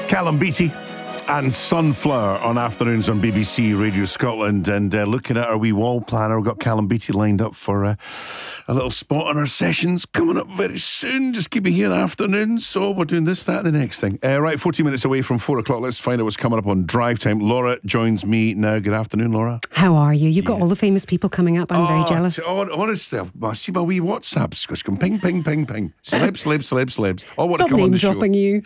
Callum Beattie and Sunflower on afternoons on BBC Radio Scotland. And looking at our wee wall planner, we've got Callum Beattie lined up for a little spot on our sessions coming up very soon. Just keep it here in the afternoon. So we're doing this, that and the next thing. Right, 14 minutes away from 4 o'clock. Let's find out what's coming up on Drive Time. Laura joins me now. Good afternoon, Laura. How are you? You've got all the famous people coming up. I'm very jealous. Honestly, I see my wee WhatsApps just going ping, ping, ping, ping. Celebs. Oh, what Stop name dropping you.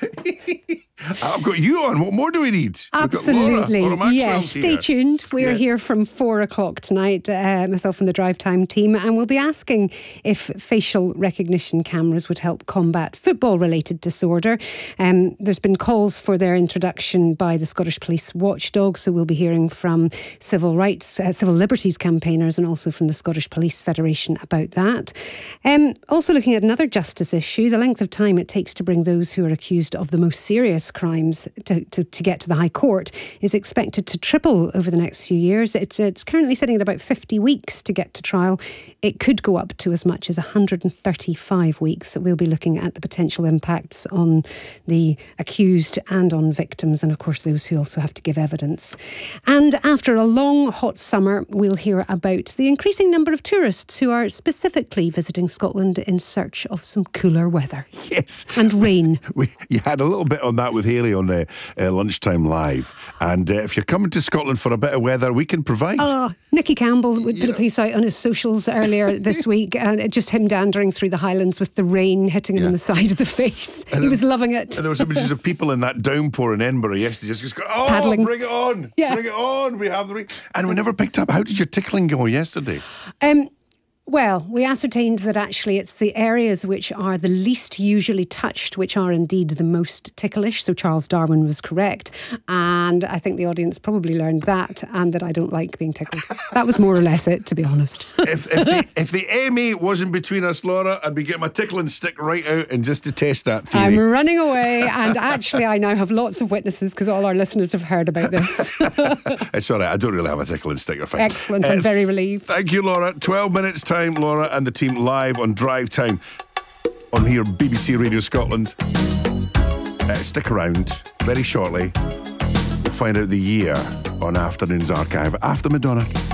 I've got you on. What more do we need? Absolutely. Laura yes, stay tuned. We're here from 4 o'clock tonight, myself and the Drive Time team, and we'll be asking if facial recognition cameras would help combat football-related disorder. There's been calls for their introduction by the Scottish Police Watchdog, so we'll be hearing from civil rights, civil liberties campaigners, and also from the Scottish Police Federation about that. Also looking at another justice issue, the length of time it takes to bring those who are accused of the most serious crimes to get to the High Court is expected to triple over the next few years. It's currently sitting at about 50 weeks to get to trial. It could go up to as much as 135 weeks. We'll be looking at the potential impacts on the accused and on victims, and of course those who also have to give evidence. And after a long hot summer, we'll hear about the increasing number of tourists who are specifically visiting Scotland in search of some cooler weather. Yes. And rain. You had a little bit on that with Haley on Lunchtime Live. And if you're coming to Scotland for a bit of weather, we can provide. Nicky Campbell would put a piece out on his socials earlier this week, and just him dandering through the Highlands with the rain hitting him on the side of the face. He was loving it. And there was images of people in that downpour in Edinburgh yesterday just going, paddling. Bring it on. Yeah. Bring it on. We have the rain. And we never picked up. How did your tickling go yesterday? Well, we ascertained that actually it's the areas which are the least usually touched which are indeed the most ticklish. So Charles Darwin was correct. And I think the audience probably learned that, and that I don't like being tickled. That was more or less it, to be honest. If the Amy wasn't between us, Laura, I'd be getting my tickling stick right out and just to test that theory. I'm running away, and actually I now have lots of witnesses because all our listeners have heard about this. It's all right. I don't really have a tickling stick. Excellent. I'm very relieved. Thank you, Laura. 12 minutes time. Laura and the team live on Drive Time on here BBC Radio Scotland. Stick around. Very shortly we'll find out the year on Afternoons Archive after Madonna.